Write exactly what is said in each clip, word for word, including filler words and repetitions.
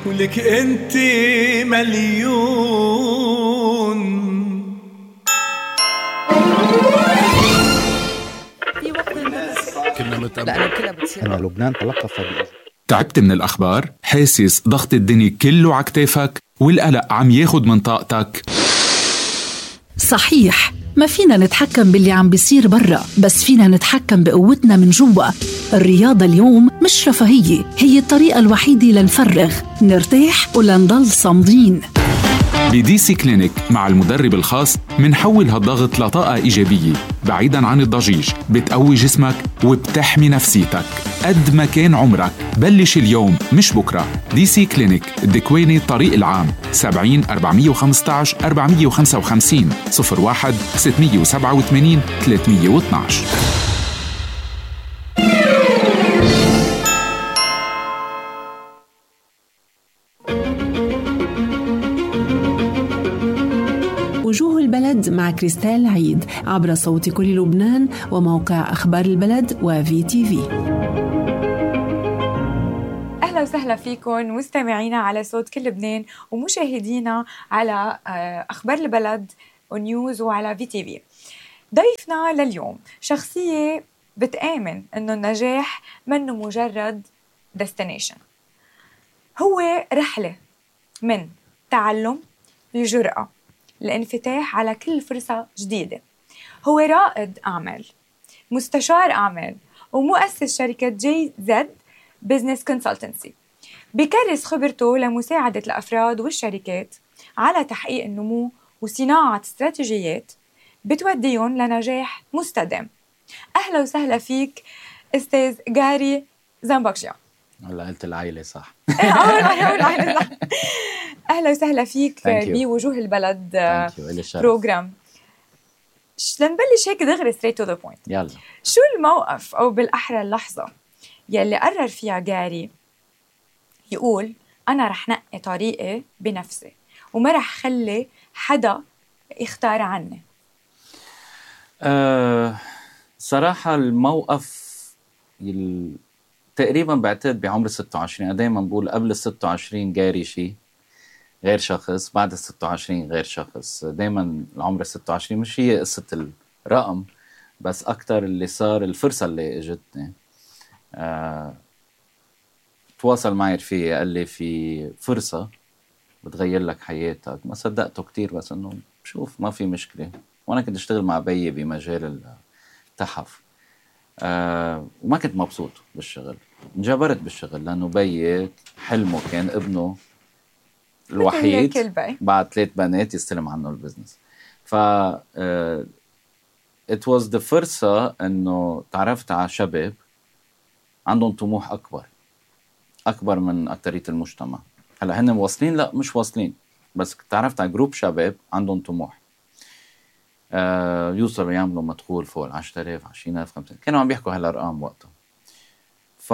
ولك انت مليون. في وقت كنا متابعين لأنه كلها بتصير. أن لبنان تلقف بإذن. تعبت من الأخبار؟ حاسس ضغط الدنيا كله عكتافك والقلق عم ياخد من طاقتك؟ صحيح، ما فينا نتحكم باللي عم بيصير برا، بس فينا نتحكم بقوتنا من جوا. الرياضة اليوم مش رفاهية، هي الطريقة الوحيدة لنفرغ، نرتاح ولنضل صامدين. بدي سي كلينيك مع المدرب الخاص منحول هالضغط لطاقة إيجابية بعيداً عن الضجيج، بتقوي جسمك وبتحمي نفسيتك. قد ما كان عمرك بلش اليوم مش بكرة. دي سي كلينيك الدكويني الطريق العام سبعين أربعمية وخمستعش أربعمية وخمسة وخمسين صفر واحد ستمية وسبعة وثمانين ثلاثمية واثناعش. وجوه البلد مع كريستال عيد عبر صوت كل لبنان وموقع أخبار البلد وفي تي في. أهلا وسهلا فيكم مستمعينا على صوت كل لبنان ومشاهدينا على أخبار البلد ونيوز وعلى في تي في. ضيفنا لليوم شخصية بتآمن أنه النجاح منه مجرد destination، هو رحلة من تعلم لجرأة الانفتاح على كل فرصة جديدة. هو رائد أعمال، مستشار أعمال، ومؤسس شركة جي زد بزنس كونسلتنسي. بيكرس خبرته لمساعدة الأفراد والشركات على تحقيق النمو وصناعة استراتيجيات بتوديهم لنجاح مستدام. أهلا وسهلا فيك أستاذ غاري زامبوكشيان. هلا قلت العائلة صح. أهلا وسهلا فيك بوجوه البلد بروجرام. لنبلش هيك دغري straight to the point. يلا. شو الموقف أو بالأحرى اللحظة يلي قرر فيها غاري يقول أنا رح نقي طريقي بنفسي وما رح خلي حدا يختار عني؟ أه صراحة الموقف يل... تقريبا بعتقد بعمر ستة وعشرين. أنا دايما بقول قبل الستة وعشرين غاري شيء غير شخص، بعد الستة وعشرين غير شخص. دايما العمر الستة وعشرين مش هي قصة الرقم بس أكتر اللي صار، الفرصة اللي اجتني. أه... تواصل معي رفيقي قال لي في فرصة بتغير لك حياتك. ما صدقته كتير بس انه شوف ما في مشكلة. وانا كنت اشتغل مع بيي بمجال التحف أه وما كنت مبسوط بالشغل. انجبرت بالشغل لانه بيي حلمه كان ابنه الوحيد بعد ثلاث بنات يستلم عنه البزنس. ف أه it was the فرصة انه تعرفت على شباب عندهم طموح اكبر اكبر من اكترية المجتمع. هلا هن واصلين؟ لا مش واصلين، بس تعرفت على جروب شباب عندهم طموح آه يوصلوا يعملوا مدخول فوق عشرة آلاف عشرين ألف خمسين، كانوا عم بيحكوا هالارقام وقتها. ف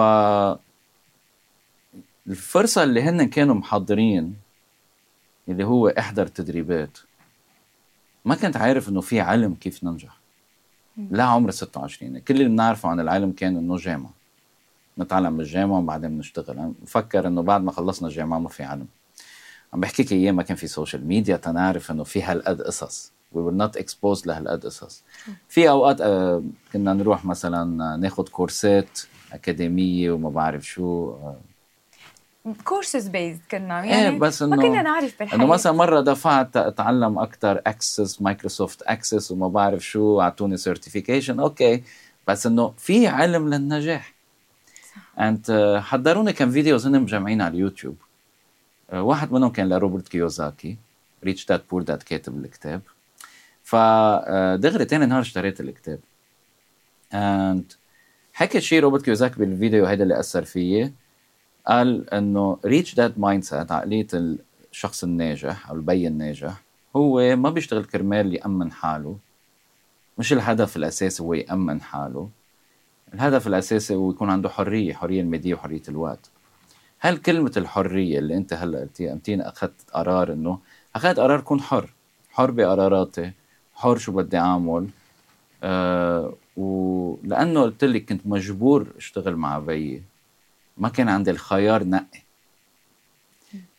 الفرصة اللي هن كانوا محضرين اللي هو احضر تدريبات، ما كنت عارف انه في علم كيف ننجح. لا عمر ستة وعشرين كل اللي بنعرفه عن العلم كان انه جامعة نتعلم بالجامعة وبعدين بنشتغل. أنا مفكر إنه بعد ما خلصنا الجامعة ما في علم. عم بحكيك أيام ما كان في سوشيال ميديا تنعرف إنه في هالقد قصص. We were not exposed لهالقد قصص. في أوقات آه كنا نروح مثلا ناخد كورسات أكاديمية وما بعرف شو كورسز بيز كنا يعني إيه بس إنه ما كنا نعرف بالحياة. إنه مثلا مرة دفعت أتعلم أكتر أكسس مايكروسوفت أكسس وما بعرف شو أعطوني سيرتيفيكيشن أوكي، بس إنه في علم للنجاح. أنت حضروني كم فيديوز هن مجمعين على اليوتيوب. واحد منهم كان لروبرت كيوساكي ريتش داد بور داد كاتب الكتاب. فدغري تاني نهار اشتريت الكتاب. and حكى شيء روبرت كيوساكي بالفيديو هيدا اللي أثر فيه. قال إنه ريتش داد مايندسيت عقلية الشخص الناجح أو البي الناجح هو ما بيشتغل كرمال يأمن حاله. مش الهدف الأساسي هو يأمن حاله. الهدف الأساسي هو يكون عنده حرية، حرية المادية وحرية الوقت. هل كلمة الحرية اللي أنت هلأ قلتيها أمتين أخذت قرار إنه أخذت قرار كون حر حر بقراراتي، حر شو بدي أعمل. أه ولأنه قلت لي كنت مجبور اشتغل مع بيي، ما كان عندي الخيار نقي.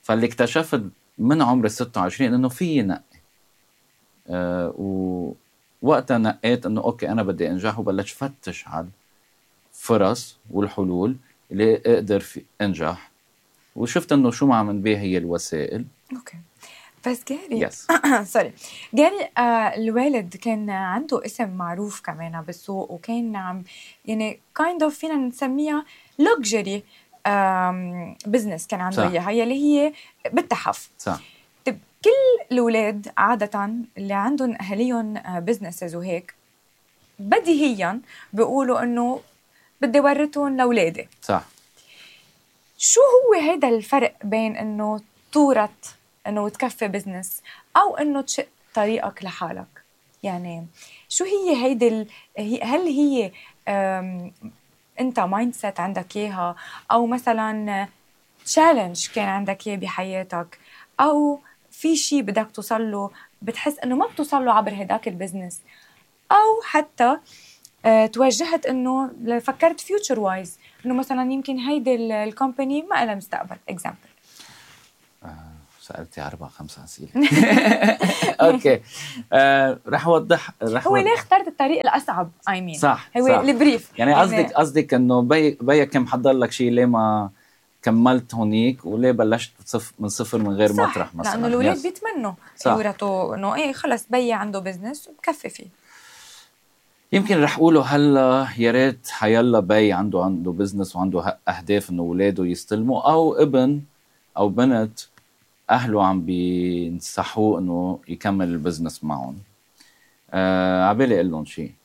فاللي اكتشفت من عمر ستة وعشرين انه في نقي. أه ووقتها نقيت انه اوكي انا بدي انجح، وبلش فتش على الفرص والحلول اللي اقدر في انجح، وشفت انه شو ما عم نبيه هي الوسائل. اوكي بس جاري يس سوري جاري، آه الوالد كان عنده اسم معروف كمان بالسوق، وكان عم يعني كايند اوف فينا نسميها لوكجري بزنس كان عنده اياها، يلي هي بالتحف. صح. طيب كل الاولاد عاده اللي عندهم اهاليهم بزنسز وهيك بديهيا بيقولوا انه بدي ورثهم لاولادي. صح. شو هو هيدا الفرق بين انه تورث انه تكفي بزنس او انه تشق طريقك لحالك؟ يعني شو هي هيدي ال... هل هي انت مايند سيت عندك اياها، او مثلا تشالنج كان عندك اياه بحياتك، او في شيء بدك توصل له بتحس انه ما بتوصل له عبر هداك البزنس، او حتى اه توجهت انه فكرت فيوتشر وايز انه مثلا يمكن هيدي الكومباني ما لها مستقبل. اكزامبل. سألتي أربع خمس أسئلة. أوكي. آه، رح أوضح. رح هو ليه اخترت الطريق الأصعب؟ I mean. صح. هو صح. البريف. يعني قصدك قصدك إنه بي بيك كان محضر لك شيء، ليه ما كملت هونيك، وليه بلشت صف من صفر من غير صح. مطرح مثلا؟ لأنه الأولاد بيتمنوا يورثوا إنه إيه خلص بي عنده بزنس وبكفي فيه. يمكن رح أقوله هلا يا ريت حيلا بي عنده عنده بزنس وعنده أهداف إنه أولاده يستلموا، أو ابن أو بنت أهله عم بينصحوه إنه يكمل البزنس معهم. آه عبالي أقول لهم شيء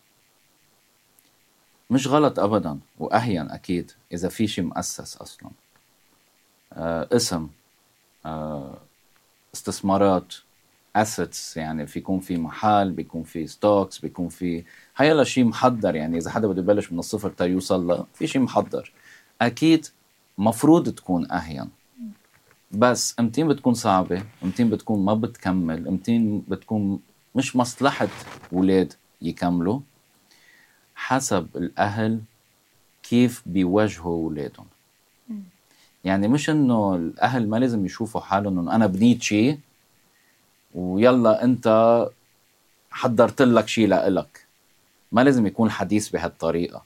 مش غلط أبداً، وأهين أكيد إذا في شيء مؤسس أصلاً. آه اسم، آه استثمارات، assets، يعني في يكون في محل، بيكون في ستوكس، بيكون في هيلا شيء محضر. يعني إذا حدا بده يبلش من الصفر تا يوصل له في شيء محضر، أكيد مفروض تكون أهين. بس امتين بتكون صعبة، امتين بتكون ما بتكمل، امتين بتكون مش مصلحة ولاد يكملوا، حسب الأهل كيف بيواجهوا ولادهم. يعني مش انه الأهل ما لازم يشوفوا حالهم انه أنا بنيت شيء ويلا أنت حضرت لك شيء لإلك. ما لازم يكون الحديث بهالطريقة.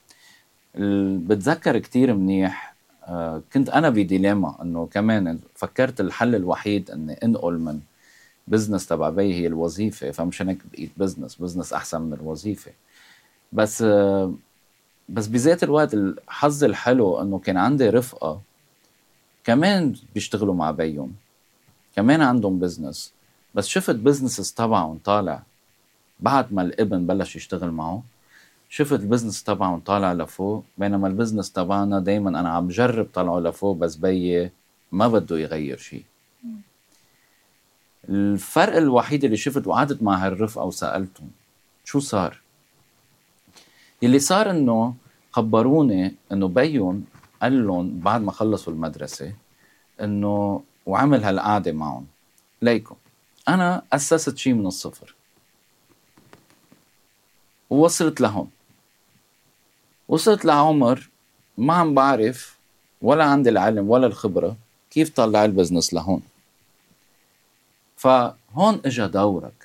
بتذكر كتير منيح آه كنت أنا بديليما أنه كمان فكرت الحل الوحيد أني انقل من بزنس تبع بي هي الوظيفة، فمشان هيك بقيت بزنس بزنس أحسن من الوظيفة. بس آه بس بذات الوقت الحظ الحلو أنه كان عندي رفقة كمان بيشتغلوا مع بيهم، كمان عندهم بزنس، بس شفت بزنس تبعهم طالع بعد ما الابن بلش يشتغل معه، شفت البزنس تبعهم طالع لفوق، بينما البزنس تبعنا دايما أنا عم جرب طلعه لفوق بس بي ما بده يغير شيء. الفرق الوحيد اللي شفت وقعدت مع هالرفقة وسألتهم شو صار، اللي صار انه خبروني انه بيهم قال لهم بعد ما خلصوا المدرسة انه وعمل هالقعدة معهم، ليكم انا اسست شيء من الصفر ووصلت لهم، وصلت لعمر ما عم بعرف ولا عندي العلم ولا الخبرة كيف طلع البزنس لهون. فهون اجا دورك.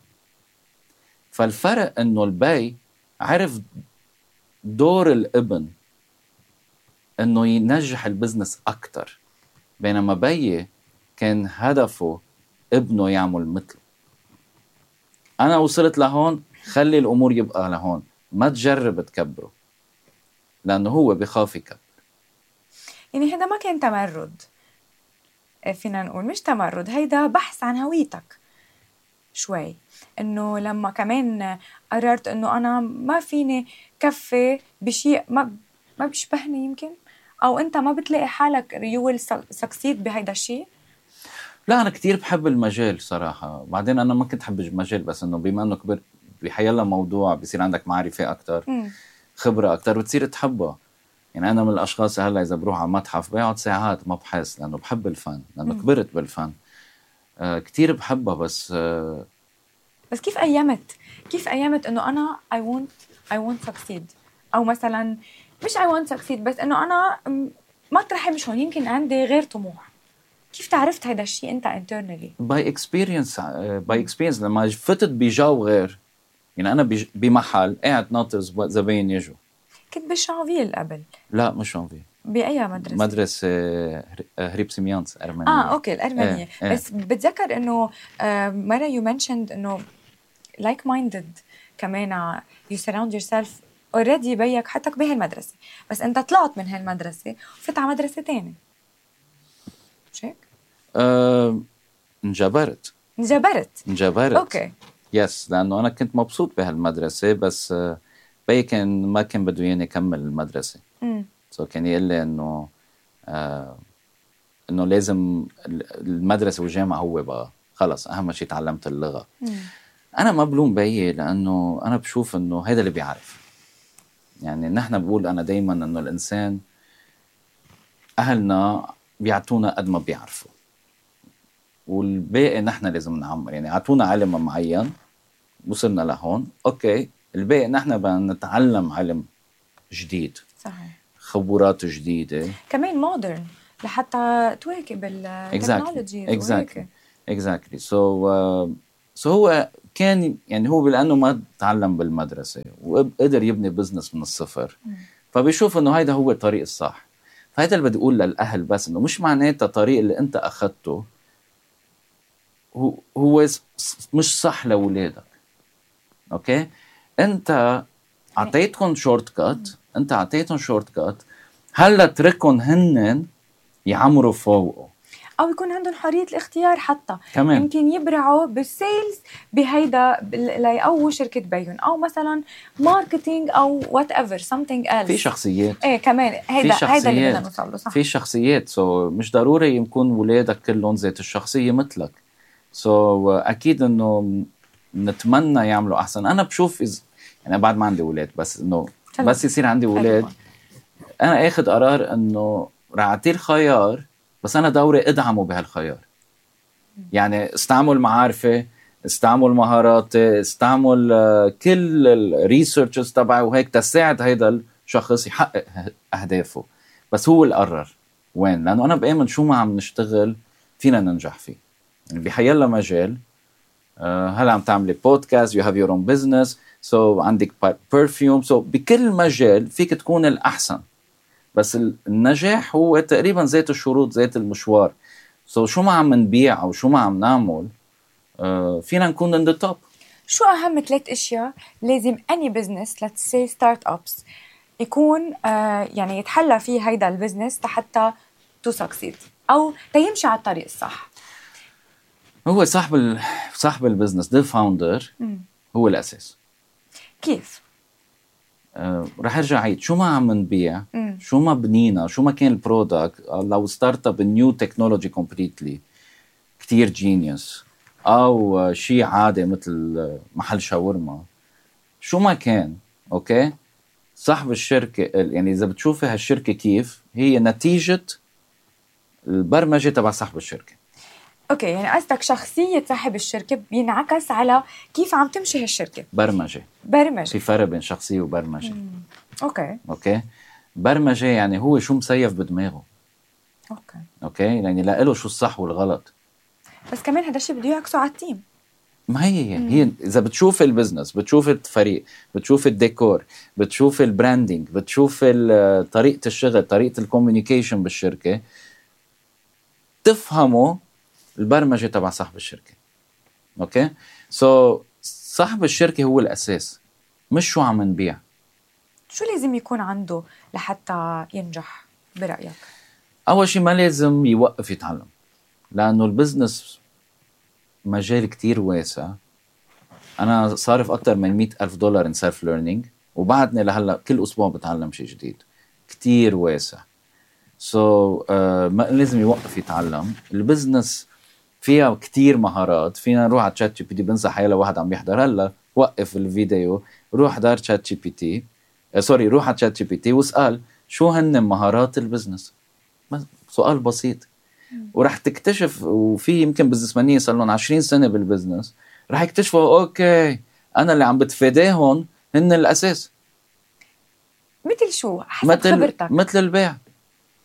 فالفرق انه البي عرف دور الابن انه ينجح البزنس اكتر، بينما بي كان هدفه ابنه يعمل مثله. انا وصلت لهون، خلي الامور يبقى لهون، ما تجرب تكبره لانه هو بخاف يكبر. يعني هذا ما كان تمرد، فينا نقول مش تمرد، هيدا بحث عن هويتك شوي. انه لما كمان قررت انه انا ما فيني كفي بشيء ما ما بيشبهني يمكن، او انت ما بتلاقي حالك يو ويل سكسيد بهيدا الشيء. لا انا كتير بحب المجال صراحه، بعدين انا ما كنت حب المجال بس انه بما انه كبرت بحيلا موضوع بصير عندك معرفه اكتر، خبره اكتر، بتصير تحبها. يعني انا من الاشخاص هلا اذا بروح على متحف بقعد ساعات ما بحس، لانه بحب الفن، لانه م. كبرت بالفن. آه كتير بحبها. بس آه بس كيف ايامت كيف ايامت انه انا I want I want succeed، او مثلا مش I want succeed بس انه انا مطرحي مش هون، يمكن عندي غير طموح. كيف تعرفت هذا الشيء انت internally؟ باي اكسبيرينس باي اكسبيرينس لما فتت بجو غير. يعني انا بج- بمحل قاعد ناطر زب- زباين يجوا. كنت بالشانفيل قبل. لا مش شانفي، باي مدرسه؟ مدرسة هر- هريب سيميانس أرمنية. اه اوكي الارمنيه. إيه، إيه. بس بتذكر انه آه، مره you mentioned انه like minded كمان you surround yourself already بيك حطك بهالمدرسه، بس انت طلعت من هالمدرسه وفت على مدرسه تانية، مش هيك؟ أه انجبرت انجبرت. انجبرت اوكي. يس، لأنه أنا كنت مبسوط بهالمدرسة، بس آه، بي كان ما كان بده ياني أكمل المدرسة. امم سو كان يقول لي إنه آه إنه لازم المدرسة والجامعة هو بقى خلص أهم شيء تعلمت اللغة. أنا ما بلوم بيي، لأنه أنا بشوف إنه هذا اللي بيعرف. يعني نحن بقول أنا دايما إنه الإنسان أهلنا بيعطونا قد ما بيعرفوا، والباقي نحن لازم نعمر. يعني عطونا علم معين وصلنا لهون، أوكي، الباقي نحن بدنا نتعلم علم جديد، صحيح. خبرات جديدة كمان مودرن لحتى تواكب التكنولوجي. exactly exactly so uh, so هو كان يعني هو لأنه ما تعلم بالمدرسة وقدر يبني بزنس من الصفر، فبيشوف إنه هيدا هو الطريق الصح. فهيدا اللي بدي أقول للأهل، بس إنه مش معناتها الطريق اللي أنت أخذته هو هو مش صح لأولادك. أوكي، أنت عطيتهم شورت كات، أنت عطيتهم شورت كات، هلا تركهم هنن يعمروا فوقه، او يكون عندهم حريه الاختيار حتى كمان. يمكن يبرعوا بالسيلز بهيدا ليقووا شركه بيهم، او مثلا ماركتينج او وات ايفر something else. في شخصيات ايه كمان هيدا هيدا اللي بدنا نوصل له. صح، في شخصيات. سو so, مش ضروري يكون ولادك كلهم ذات الشخصيه مثلك. سو so, اكيد انه نتمنى يعملوا احسن. انا بشوف إز... يعني بعد ما عندي اولاد، بس انه بس يصير عندي اولاد انا اخذ قرار انه رح اعطيه الخيار، بس انا دوري ادعمه بهالخيار. يعني استعمل معارفي، استعمل مهاراتي، استعمل كل الريسيرشز تبعي وهيك تساعد هيدا الشخص يحقق اهدافه. بس هو اللي قرر وين، لانه انا بآمن شو ما عم نشتغل فينا ننجح فيه. يعني بحيلا مجال، هلا عم تعملي بودكاست، you have your own business، so عندك perfume، so بكل مجال فيك تكون الأحسن. بس النجاح هو تقريبا ذات الشروط، ذات المشوار. so شو ما عم نبيع أو شو ما عم نعمل uh, فينا نكون in the top. شو أهم ثلاث أشياء لازم any business let's say start ups يكون uh, يعني يتحلى فيه هيدا البزنس حتى to succeed أو تيمشي على الطريق الصح؟ هو صاحب ال... صاحب البزنس the founder هو الأساس. كيف؟ آه، رح ارجع عيد شو ما عم نبيع، شو ما بنينا، شو ما كان البرودكت، لو ستارت اب نيو تكنولوجي كومبليتلي كتير جينيوس، او شيء عادي مثل محل شاورما، شو ما كان، اوكي، صاحب الشركه يعني اذا بتشوفي هالشركه كيف هي نتيجه البرمجه تبع صاحب الشركه. اوكي، يعني قصدك شخصيه صاحب الشركه بينعكس على كيف عم تمشي هالشركه. برمجه برمجه في فرق بين شخصيه وبرمجه. مم. اوكي اوكي، برمجه يعني هو شو مسيف بدماغه. اوكي اوكي، يعني لا له شو الصح والغلط. بس كمان هذا الشيء بده يعكسه على التيم. ما هي مم. هي اذا بتشوف البزنس، بتشوف الفريق، بتشوف الديكور، بتشوف البراندنج، بتشوف طريقه الشغل، طريقه الكوميونيكيشن بالشركه، تفهموا البرمجه تبع صاحب الشركه. اوكي، سو so, صاحب الشركه هو الاساس، مش شو عم نبيع. شو لازم يكون عنده لحتى ينجح برايك؟ اول شيء ما لازم يوقف يتعلم، لانه البزنس مجال كتير واسع. انا صارف اكتر من مئة ألف دولار ان سيلف ليرنينج، وبعدني لهلا كل اسبوع بتعلم شيء جديد. كتير واسع. سو so, uh, ما لازم يوقف يتعلم. البزنس فيها كتير مهارات. فينا نروح على تشات جي بي تي، بنصح حيلا واحد عم بيحضر هلا وقف الفيديو، روح احضر تشات جي بي تي، آه سوري روح على تشات جي بي تي واسأل شو هن مهارات البزنس. سؤال بسيط ورح تكتشف. وفي يمكن بزنسمانية صار لهم عشرين سنة بالبزنس، رح يكتشفوا اوكي انا اللي عم بتفاداهم هن الاساس. مثل شو؟ حسب مثل خبرتك. مثل البيع.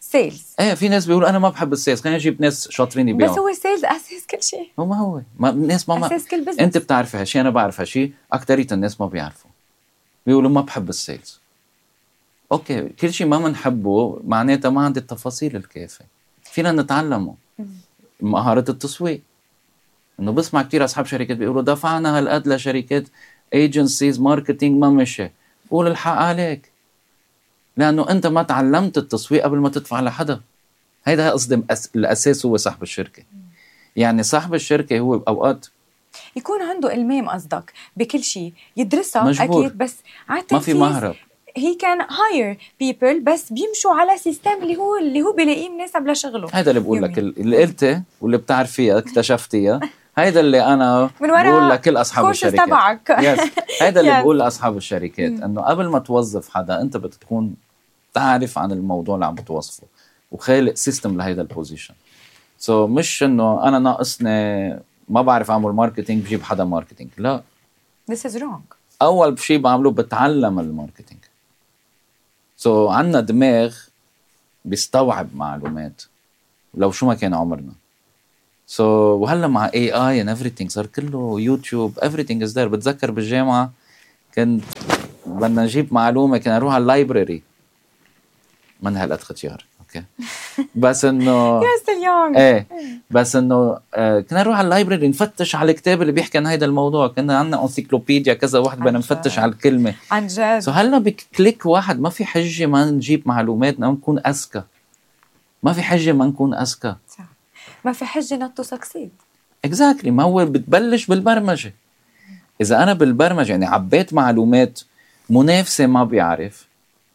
سيلز. ايه في ناس بيقولوا انا ما بحب السيلز، خلينا نجيب ناس شاطرين يبيعوا. بس هو السيلز اساس كل شيء. هو ما هو ما الناس ما, ما اساس كل بزنس. انت بتعرف هالشيء، انا بعرف هالشيء، اكترية الناس ما بيعرفوا، بيقولوا ما بحب السيلز. اوكي كل شيء ما بنحبه معناتها ما عندي التفاصيل الكافيه، فينا نتعلمه. مهارة التسويق، انه بسمع كتير اصحاب شركات بيقولوا دفعنا هالقد لشركات ايجنسيز ماركتينج ما مشي. قول الحق عليك، لانه انت ما تعلمت التسويق قبل ما تدفع لحدا. هيدا قصدي الاساس هو صاحب الشركه. يعني صاحب الشركه هو اوقات يكون عنده المام قصدك بكل شيء يدرسها مجبور. اكيد، بس ما في مهرب. هي كان هاير بيبل بس بيمشوا على سيستم اللي هو اللي هو بيلاقيه مناسب لشغله. هيدا اللي بقول لك، اللي قلته واللي بتعرفيها اكتشفتيها، هيدا اللي انا بقول لكل اصحاب الشركات تبعك. هيدا اللي بقول لاصحاب الشركات، انه قبل ما توظف حدا انت بتكون تعرف عن الموضوع اللي عم بتوظفه وخالق سيستم لهيدا البوزيشن. سو so مش انه انا ناقصني ما بعرف اعمل ماركتينج بجيب حدا ماركتينج، لا. This is wrong. اول شيء بعمله بتعلم الماركتينج. سو so عنا دماغ بيستوعب معلومات لو شو ما كان عمرنا. سو so وهلا مع اي اي and everything صار كله يوتيوب، everything is there. بتذكر بالجامعه كنت بدنا نجيب معلومه كنا نروح على اللايبراري، من هالقد ختيار اوكي بس انه يا سليان ايه بس انه آه كنا نروح على اللايبراري نفتش على الكتاب اللي بيحكي عن هيدا الموضوع. كنا عندنا انسيكلوبيديا كذا واحد بدنا نفتش على الكلمه عن جد. سو هلا بكليك واحد ما في حجه ما نجيب معلوماتنا ونكون اذكى. ما في حجه ما نكون اذكى. صح. ما في حجه not to succeed. اكزاكتلي. ما هو بتبلش بالبرمجه. اذا انا بالبرمجه يعني عبيت معلومات منافسه ما بيعرف،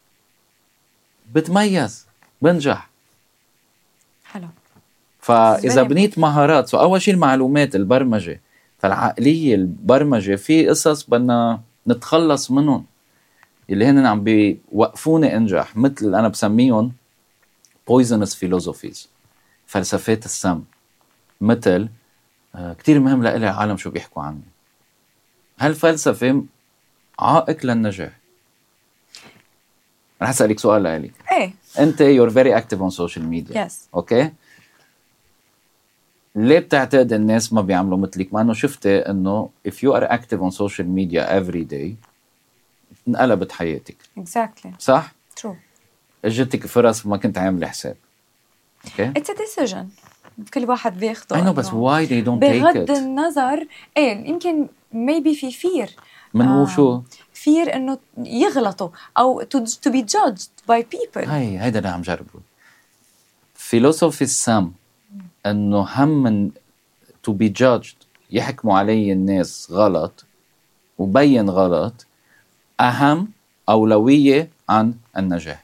بتميز بنجح. حلو. فاذا بنيت مهارات، سو اول شيء المعلومات البرمجه، فالعقليه البرمجه في قصص بدنا نتخلص منهم اللي هن عم بيوقفوني انجح، مثل انا بسميهم poisonous philosophies، فلسفات السم. مثل آه كتير مهم لإلي عالم شو بيحكوا عني. هالفلسفه عائق للنجاح. رح اسالك سؤال لإلي. ايه انت you're very active on social media. yes. اوكي. ليه بتعتقد الناس ما بيعملوا مثلك؟ مع انه شفتي انه if you are active on social media every day انقلبت حياتك. exactly. صح؟ true. اجتك فرص ما كنت عامل حساب. اوكي. it's a decision كل واحد بياخده. I know بس why they don't بغض take it؟ النظر ايه يمكن maybe في fear من هو آه شو؟ fear انه يغلطوا او to, to be judged by people. هاي هيدا اللي عم جربه. فيلوسوفي السام انه هم من to be judged، يحكموا علي الناس غلط وبين غلط، اهم اولويه عن النجاح.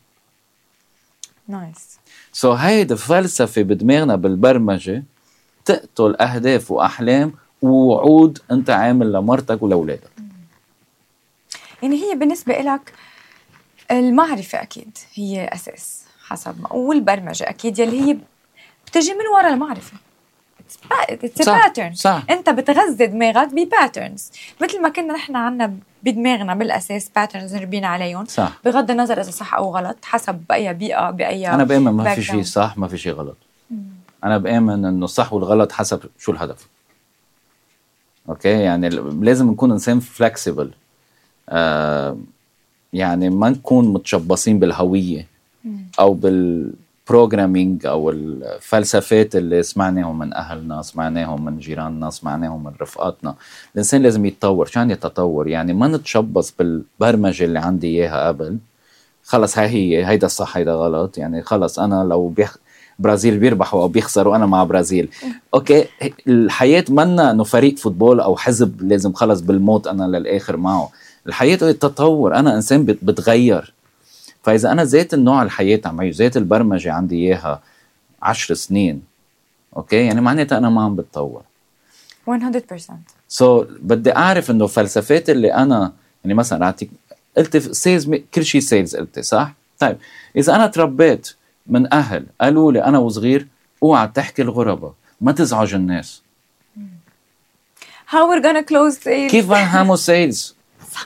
نايس. سو so هيدا فلسفه بدماغنا بالبرمجه تقتل اهداف واحلام ووعود انت عامل لمرتك ولأولادك. يعني هي بالنسبه لك المعرفه اكيد هي اساس حسب ما، والبرمجه اكيد يلي هي بتجي من وراء المعرفة. It's a صح. pattern. صح. انت بتغذي دماغك بباترنز مثل ما كنا نحن عنا بدماغنا بالاساس باترنز نربينا عليهم. صح. بغض النظر اذا صح او غلط حسب باي بيئه باي. انا بامن ما في شيء صح ما في شيء غلط. مم. انا بامن انه الصح والغلط حسب شو الهدف. اوكي يعني لازم نكون انسان فلكسبل. آه يعني ما نكون متشبصين بالهويه مم. او بال بروجرامينج او الفلسفات اللي سمعناهم من اهلنا، سمعناهم من جيراننا، سمعناهم من رفقاتنا. الانسان لازم يتطور. شان يتطور؟ يعني ما نتشبص بالبرمجه اللي عندي اياها قبل. خلص هاي هي هيدا الصح هيدا غلط. يعني خلص انا لو بيخ... برازيل بيربحوا او بيخسروا انا مع برازيل. اوكي الحياه منا انه فريق فوتبول او حزب لازم خلص بالموت انا للاخر معه. الحياه هي التطور. انا انسان بتغير. فإذا أنا ذات النوع الحياة عم عيش ذات البرمجة عندي إياها عشر سنين، أوكي يعني معناتها أنا ما عم بتطور مية بالمية. سو so, بدي أعرف إنه فلسفات اللي أنا يعني مثلا أعطيك قلت سيلز كل شيء سيلز قلت صح؟ طيب إذا أنا تربيت من أهل قالوا لي أنا وصغير اوعى تحكي الغربة ما تزعج الناس. How we're gonna close sales؟ كيف بنعمل سيلز؟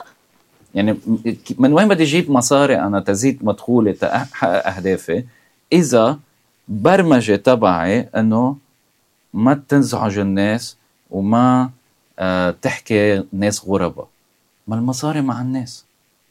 يعني من وين بدي اجيب مصاري انا تزيد مدخولي تحقق اهدافي إذا برمجة تبعي إنه ما تنزعج الناس وما آه تحكي ناس غرباء، ما المصاري مع الناس.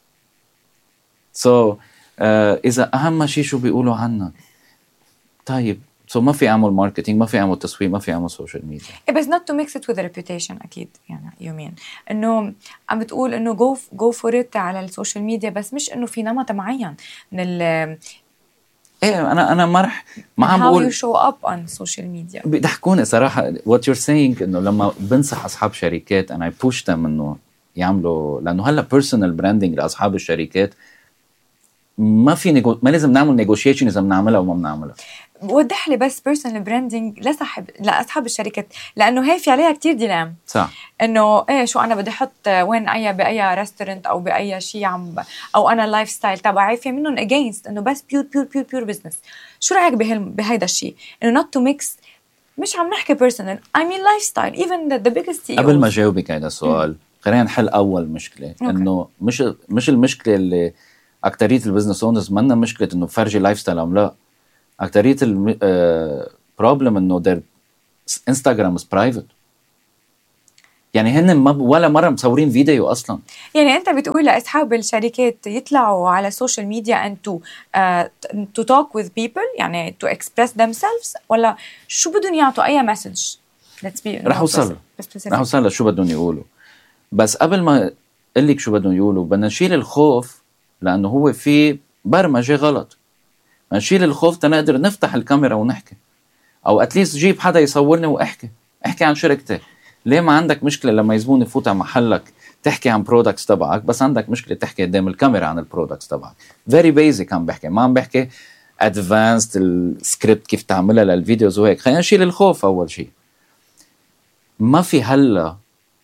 so آه إذا أهم شيء شو بيقولوا عنك، طيب so ما في أعمل ماركتينج، ما في أعمل تسويق، ما في أعمل سوشيال ميديا. إيه بس not to mix it with a reputation أكيد يعني يومين إنه عم بتقول إنه go go for it على السوشيال ميديا، بس مش إنه في نمط معين من ال إيه أنا أنا ما رح ما عم how بقول you show up on social media. بيضحكوني صراحة what you're saying إنه لما بنصح أصحاب شركات أنا I push them إنه يعملوا، لأنه هلا personal branding لأصحاب الشركات ما في نيجو... ما لازم نعمل negotiation إذا بنعملها أو ما بنعملها. وضح لي بس personal branding لصاحب لأصحاب الشركات، لأنه هي في عليها كتير ديلام. صح. إنه إيه شو أنا بدي أحط وين أي بأي ريستورنت أو بأي شيء عم أو أنا اللايف ستايل تبعي في منهم against إنه بس pure pure pure pure business. شو رأيك بهال بهيدا الشيء؟ إنه not to mix، مش عم نحكي personal I mean lifestyle even the, the biggest سي إي أوز. قبل ما جاوبك هذا السؤال خلينا نحل أول مشكلة. إنه مش مش المشكلة اللي أكترية البزنس اونرز منا مشكلة إنه فرجي لايف ستايل أم لا، أكترية البروبلم إنه their Instagram is private، يعني هن ما ولا مرة مصورين فيديو أصلاً. يعني أنت بتقول لأصحاب الشركات يطلعوا على السوشيال ميديا and to uh, to talk with people يعني to express themselves، ولا شو بدهم يعطوا أي مسج؟ let's be رح أوصل رح أوصل شو بدهم يقولوا، بس قبل ما أقول لك شو بدهم يقولوا بدنا نشيل الخوف، لأنه هو في برمجة غلط. نشيل الخوف تنقدر نفتح الكاميرا ونحكي، أو أتليست جيب حدا يصورني وأحكي أحكي عن شركتي. ليه ما عندك مشكلة لما يزبون يفوت على محلك تحكي عن برودكتس تبعك، بس عندك مشكلة تحكي قدام الكاميرا عن البرودكتس تبعك. very basic عم بحكي، ما عم بحكي advanced السكريبت كيف تعملها للفيديوز وهيك. خلينا نشيل الخوف أول شيء. ما في هلا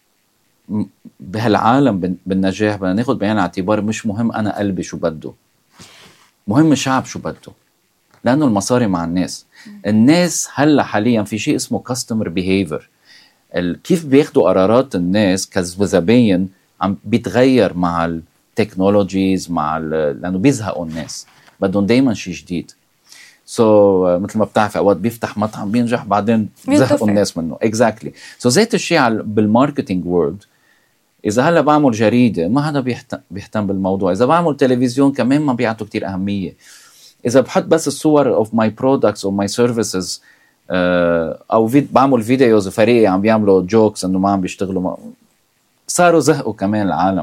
بهالعالم بالنجاح بدنا ناخد بعين الاعتبار مش مهم أنا قلبي شو بده، مهم الشعب شو بده، لأنه المصاري مع الناس. الناس هلا حاليا في شيء اسمه customer behavior، كيف بياخدوا قرارات الناس كزباين عم بيتغير مع التكنولوجيز، مع لأنه بيزهقوا الناس، بدهم دايما شيء جديد. سو so, مثل ما بتعرف اوقات بيفتح مطعم بينجح بعدين بيزهقوا الناس منه. اكزاكتلي سو so, زيت الشيء بالماركتينج وورد. اذا هلا بعمل جريده ما حدا بيهتم, بيهتم بالموضوع، اذا بعمل تلفزيون كمان ما بيعطوا كتير اهميه، اذا بحط بس الصور اوف ماي برودكتس او ماي سيرفيسز او في بعمل فيديوز فريقي عم بيعملوا جوكس انه ما عم بيشتغلوا ما... صاروا زهقوا كمان العالم.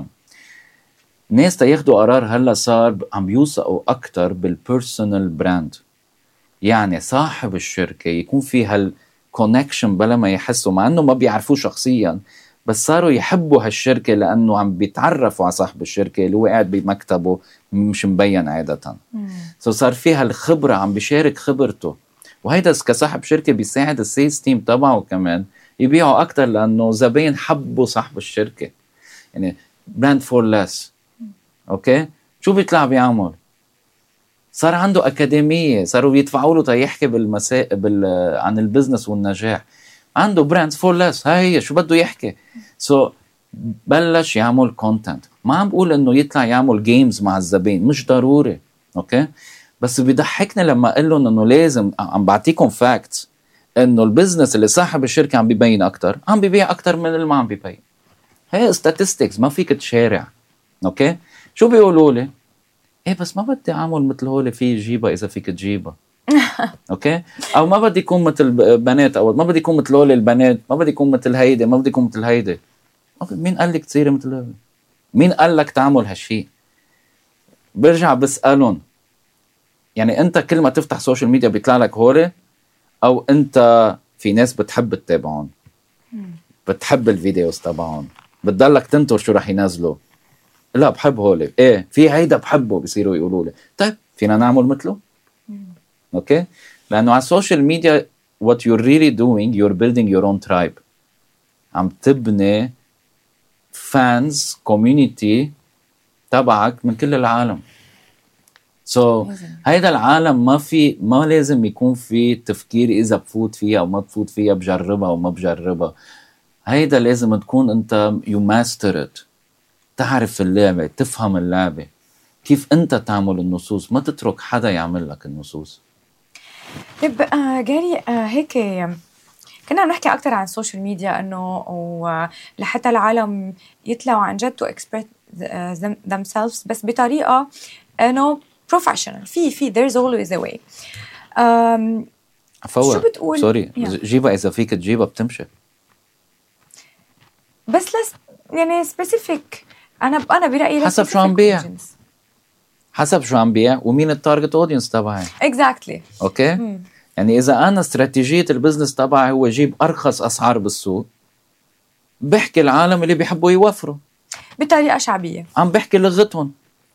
ناس تاخدوا قرار هلا صار عم بيوثقوا اكثر بالبيرسونال براند، يعني صاحب الشركه يكون في هالكونكشن بلا ما يحسوا، مع انه ما بيعرفوه شخصيا بس صاروا يحبوا هالشركه لانه عم بيتعرفوا على صاحب الشركه اللي هو قاعد بمكتبه مش مبين عاده. سو صار فيها الخبره، عم بيشارك خبرته، وهيدا كصاحب شركه بيساعد السيلز تيم تبعه كمان يبيعوا اكثر لانه زباين حبوا صاحب الشركه. يعني براند فور ليس. اوكي شو بيطلع بيعمل؟ صار عنده اكاديميه، صاروا يدفعوا له تيحكي بالمساء بال... عن البزنس والنجاح، عنده براند فور ليس. هاي هي شو بده يحكي. سو so, بلش يعمل كونتنت. ما عم بقول انه يطلع يعمل جيمز مع الزبائن، مش ضروري اوكي، بس بيضحكني لما اقول لهم انه لازم عم بعطيكم فاكتس انه البزنس اللي صاحب الشركه عم بيبين اكتر عم بيبيع اكتر من اللي ما عم بيبين. هي statistics ما فيك تشارع. اوكي شو بيقولوا لي؟ ايه بس ما بدي اعمل مثل هول في جيبها اذا فيك تجيبها. اوكي او ما بدي يكون مثل بنات، او ما بدي يكون مثل هول البنات، ما بدي يكون مثل هيدي، ما بدي يكون مثل هيدي. مين قال لك تصيري مثل هول؟ مين قال لك تعمل هالشيء؟ برجع بسألهم يعني انت كل ما تفتح سوشيال ميديا بيطلع لك هول، او انت في ناس بتحب تتابعهم، بتحب الفيديوز تبعهم، بتضلك تنطر شو رح ينزلوا؟ لا بحب هولي، ايه في هيدا بحبه، بيصيروا يقولوا لي طيب فينا نعمل مثله. اوكي لانه على السوشيال ميديا what you're really doing you're building your own tribe، عم تبني fans community تبعك من كل العالم. سو so, هيدا العالم ما في ما لازم يكون في تفكير اذا بفوت فيها او ما بفوت فيها، بجربها او ما بجربها. هيدا لازم تكون انت you master it، تعرف اللعبة، تفهم اللعبة، كيف انت تعمل النصوص، ما تترك حدا يعمل لك النصوص. طيب آه جاري آه هيك كنا عم نحكي أكتر عن السوشيال ميديا إنه لحتى العالم يطلعوا عن جد to express themselves بس بطريقة إنه professional في في there's always a way. فور شو بتقول؟ سوري yeah. جيبها إذا فيك تجيبها بتمشي. بس لس يعني specific. أنا أنا برأيي حسب شو عم بيع. حسب شو عم بيع ومين التارجت اودينس تبعي. exactly. اوكي مم. يعني اذا انا استراتيجيه البزنس تبعي هو جيب ارخص اسعار بالسوق، بحكي العالم اللي بيحبوا يوفروا بطريقه شعبيه، عم بحكي لغتهم.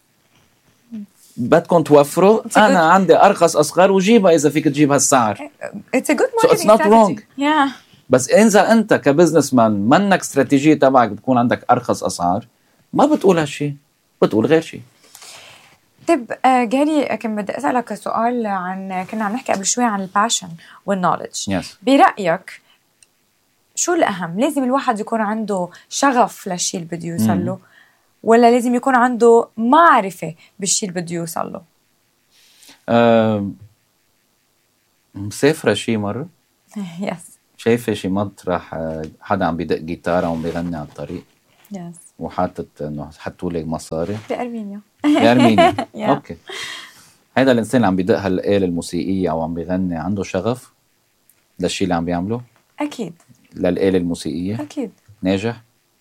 بدكم توفروا، انا عندي ارخص اسعار وجيبها اذا فيك تجيب هالسعر. it's a good marketing so it's not wrong. yeah. بس اذا انت كبزنس مان منك استراتيجيه تبعك بتكون عندك ارخص اسعار، ما بتقول هالشيء، بتقول غير شيء. طيب جاري كان بدي أسألك سؤال عن كنا عم نحكي قبل شوي عن الباشن والنولج. yes. برأيك شو الأهم؟ لازم الواحد يكون عنده شغف للشيء اللي بده يوصل له ولا لازم يكون عنده معرفة بالشيء اللي بده يوصل له؟ أه... مسافرة شي مرة يس شايفة شي مطرح حدا عم بيدق جيتار وعم بيغني على الطريق يس وحاطط انه حطوا لي مصاري بأرمينيا بأرمينيا اوكي. هذا الانسان اللي عم بيدق هالآلة الموسيقية او عم بيغني عنده شغف للشيء اللي عم بيعمله؟ اكيد. للآلة الموسيقية؟ اكيد. ناجح؟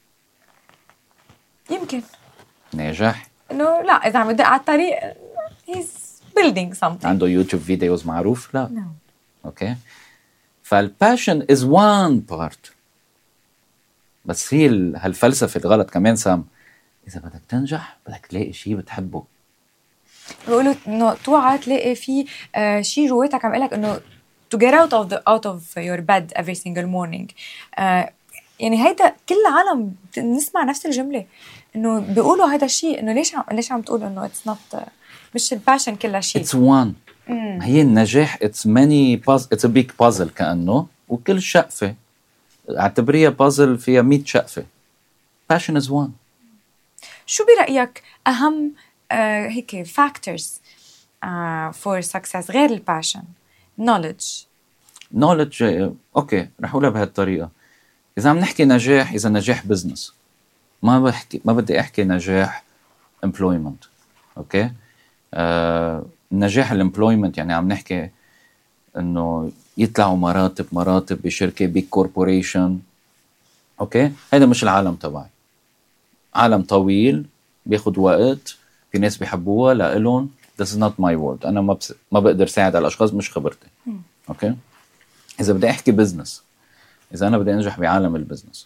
يمكن ناجح انه لا اذا عم يدق على الطريق he's building something. عنده يوتيوب فيديوز معروف؟ لا. no. اوكي. فالباشن is one part. بس هي هالفلسفة الغلط كمان سام، إذا بدك تنجح بدك تلاقي شيء بتحبه. بيقولوا إنه توعى تلاقي في آه شيء جواتك عم يقولك إنه to get out of the out of your bed every single morning. آه يعني هيدا كل العالم نسمع نفس الجملة إنه بيقولوا هيدا الشيء إنه ليش عم ليش عم تقول إنه it's not uh, مش الباشن كلها شيء. It's one. مم. هي النجاح it's many puzzle it's a big puzzle كأنه وكل شقفة اعتبريها بازل فيها مية شقفة. passion is one. شو برأيك أهم آه هيك factors آه for success غير الباشن؟ knowledge. knowledge أوكي رح أقولها بهالطريقة. إذا عم نحكي نجاح، إذا نجاح بزنس ما بحكي ما بدي أحكي نجاح employment. أوكي آه نجاح الemployment يعني عم نحكي إنه يطلعوا مراتب مراتب بشركة بيج كوربوريشن. اوكي هذا مش العالم تبعي. عالم طويل بياخد وقت، في ناس بيحبوها لإلهم. this is not my world. انا ما بس... ما بقدر ساعد على الاشخاص، مش خبرتي. اوكي اذا بدي احكي بزنس، اذا انا بدي انجح بعالم البزنس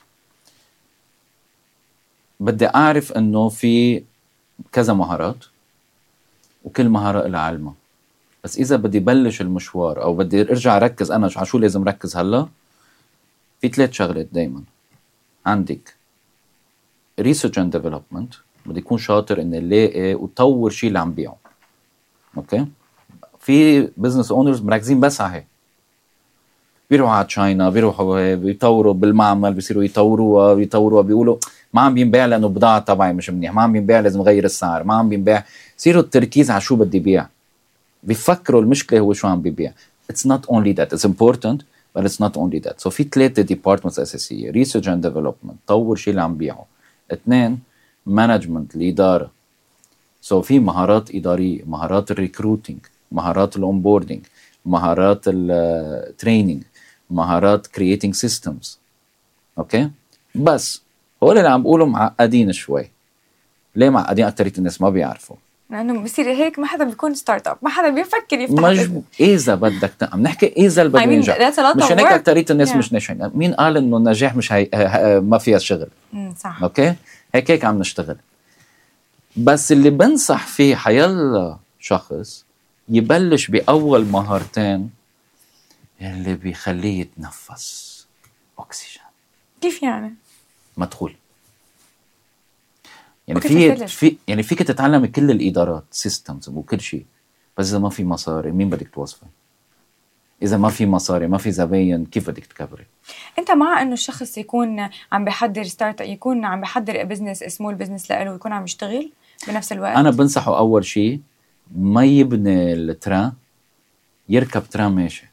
بدي اعرف انه في كذا مهارات وكل مهارة لها علمها. بس إذا بدي بلش المشوار أو بدي أرجع أركز أنا على شو لازم ركز هلا، في ثلاث شغلات دايما. عندك research and development، بدي يكون شاطر إني لاقي وطور شيء اللي عم بيعه. أوكي في business owners مركزين بس على هيك، بيروحوا على تشاينا بيروحوا بيطوروا بالمعمل، بيصيروا يطوروها بيطوروها بيقولوا ما عم بينباع لأنه بضاعة تبعي مش منيح، ما عم بينباع لازم غير السعر، ما عم بينباع. يصيروا التركيز على شو بدي بيع، بيفكروا المشكلة هو شو عم بيبيع. It's not only that. It's important but it's not only that. So في ثلاثة departments أساسية: research and development، طور شيء اللي عم بيعه. اثنين management، الإدارة. So في مهارات إدارية، مهارات الريكروتينج، مهارات الأونبوردينج، مهارات الترينينج، مهارات creating systems. أوكي بس هول اللي عم بقولوا معقدين شوي. ليه معقدين؟ أكترية الناس ما بيعرفوا لأنه بصير هيك ما حدا بيكون ستارت اب، ما حدا بيفكر يفتح مجبور. إذا بدك عم نحكي إذا اللي بده ينجح، مش هيك أكترية الناس yeah. مش ناجحين. مين قال إنه النجاح مش هي... ما فيها شغل؟ صح. أوكي هيك هيك عم نشتغل. بس اللي بنصح فيه حيلا شخص يبلش بأول مهارتين اللي بيخليه يتنفس أكسجين. كيف يعني؟ مدخول. يعني في في يعني فيك تتعلم كل الادارات سيستمز وكل شيء، بس اذا ما في مصاري مين بدك توظفه؟ اذا ما في مصاري ما في زباين كيف بدك تكبري؟ انت مع انه الشخص يكون عم بيحضر ستارت يكون عم بيحضر بزنس سمول بزنس لإله ويكون عم يشتغل بنفس الوقت؟ انا بنصحه اول شيء ما يبني التران يركب ترام ماشي.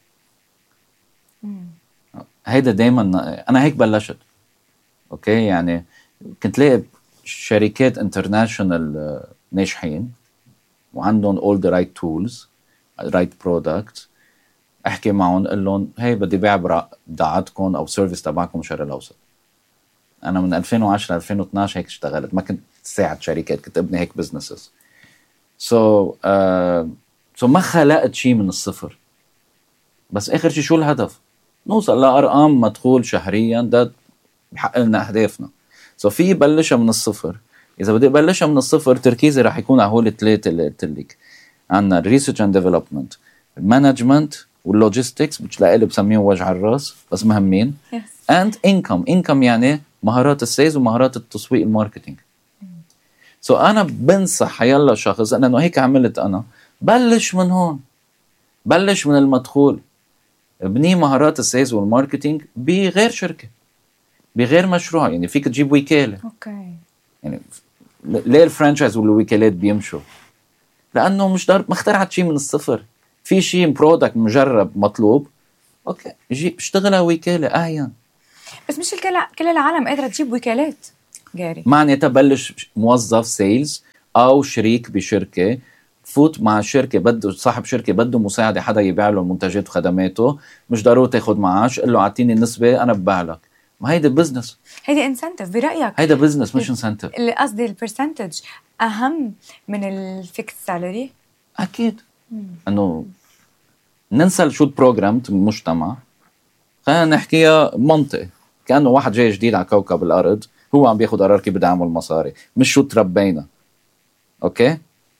هيدا دايما انا هيك بلشت. اوكي يعني كنت لاقي شركات انترناشونال ناجحين وعندهم all the right tools right products، احكي معهم قل لهم هي بدي بيع بضاعتكم او سيرفيس تبعكم بالشرق الاوسط. انا من ألفين وعشرة ألفين واثناشر هيك اشتغلت، ما كنت ساعد شركات، كنت ابني هيك بزنسز. سو so, uh, so ما خلقت شيء من الصفر، بس اخر شيء شو الهدف؟ نوصل لارقام مدخول شهريا ده بحقق لنا اهدافنا. سو so, في بلشها من الصفر. اذا بدي بلشها من الصفر تركيزي راح يكون على هول الثلاثه اللي قلت لك. عندنا الريسيرش اند ديفلوبمنت، المانجمنت واللوجيستكس، مش لإلي بسميهم وجع الراس بس مهمين. اند انكم، انكم يعني مهارات السيلز ومهارات التسويق الماركتينج. سو so, انا بنصح يلا شخص انه هيك عملت انا، بلش من هون، بلش من المدخول، ابني مهارات السيلز والماركتينج بغير شركه بغير مشروع. يعني فيك تجيب وكاله. اوكي يعني ليه الفرانشايز والوكالات بيمشوا؟ لانه مش دار ما اخترعت شيء من الصفر. في شيء برودكت مجرب مطلوب، اوكي جي اشتغل على وكاله اهين. بس مش الكل كل العالم قادره تجيب وكالات جاري. معناتها بلش موظف سيلز او شريك بشركه، فوت مع شركه بده صاحب شركه بده مساعده حدا يبيع له المنتجات وخدماته، مش ضروري تاخذ معاش، قل له اعطيني نسبه انا ببيع لك. ما هيدا بزنس، هيدا انسنتيف برايك؟ هيدا بزنس مش انسنتيف. اللي قصدي البرسنتج اهم من الفيكس سالري. اكيد مم. انه ننسى شو البروجرام المجتمع، خلينا نحكيها منطقي، كانه واحد جاي جديد على كوكب الارض هو عم بياخد قرار كيف بده يعمل مصاري، مش شو تربينا. اوكي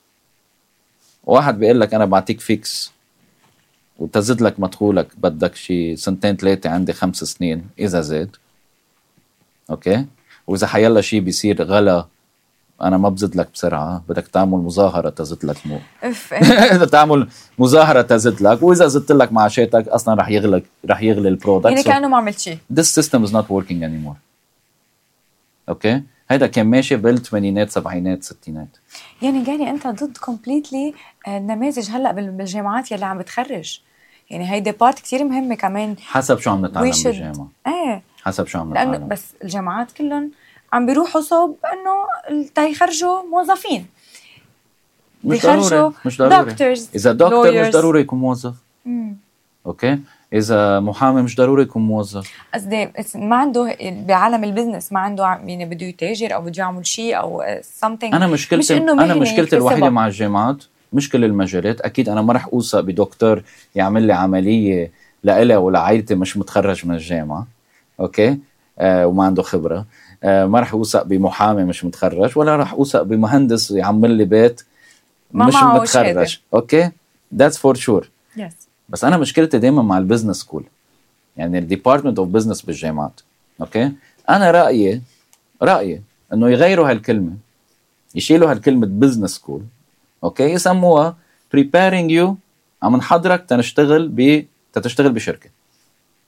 واحد بيقول لك انا بعطيك فيكس وتزيد لك مدخولك بدك شي سنتين ثلاثه، عندي خمس سنين اذا زاد. اوكي واذا حيلا شي بيصير غلا انا ما بزد لك بسرعه، بدك تعمل مظاهره تزيد لك مو اذا تعمل مظاهره تزيد لك، واذا زدت لك معاشاتك اصلا رح يغلى رح يغلى البرودكت. يعني كانه ما عملت شيء. This system is not working anymore. اوكي هيدا كان ماشي بالثمانينات سبعينات ستينات. يعني جاني انت ضد كومبليتلي النماذج هلا بالجامعات يلي عم بتخرج. يعني هيدا بارت كتير مهمه كمان. حسب شو عم نتعلم بالجامعه. ايه حسب شو عم نتعلم. لانه بس الجامعات كلهم عم بيروحوا صوب انه تيخرجوا موظفين. مش ضروري مش ضروري دكتورز. اذا دكتور مش ضروري يكون موظف. مم. اوكي اذا محامي مش ضروري يكون موظف. قصدي ما عنده بعالم البزنس ما عنده يعني بده يتاجر او بده يعمل شيء او something. انا مشكلتي انا مشكلتي الوحيده مع الجامعات، مش كل المجالات اكيد. انا ما رح اوثق بدكتور يعمل لي عمليه لإلي ولعائلتي مش متخرج من الجامعه. اوكي آه وما عنده خبره. آه ما رح اوثق بمحامي مش متخرج، ولا رح اوثق بمهندس يعمل لي بيت مش متخرج. اوكي that's for sure. yes. بس انا مشكلتي دايما مع البزنس سكول، يعني الديبارتمنت اوف بزنس بالجامعات. اوكي انا رايي رايي انه يغيروا هالكلمه، يشيلوا هالكلمه بزنس سكول. اوكي يسموها preparing you، عم نحضرك تنشتغل ب تشتغل بشركه.